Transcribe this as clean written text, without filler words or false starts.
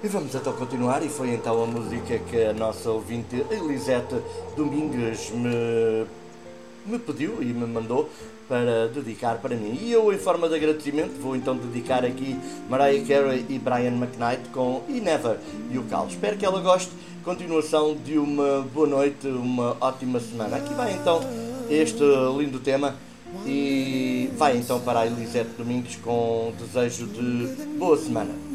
E vamos então continuar, e foi então a música que a nossa ouvinte Elisete Domingues me pediu e me mandou para dedicar para mim. E eu, em forma de agradecimento, vou então dedicar aqui Mariah Carey e Brian McKnight com E Never e o Cal. Espero que ela goste. Continuação de uma boa noite, uma ótima semana. Aqui vai então este lindo tema e vai então para a Elisete Domingues com desejo de boa semana.